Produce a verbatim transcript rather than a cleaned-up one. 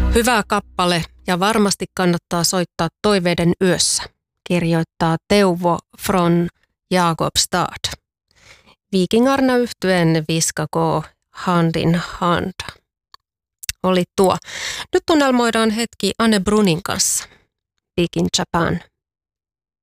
Hyvä kappale ja varmasti kannattaa soittaa toiveiden yössä, kirjoittaa Teuvo från Jakobstad. Vikingarna yhtyeen viskakoo hand in hand. Oli tuo. Nyt tunnelmoidaan hetki Anne Brunin kanssa. Big in Japan.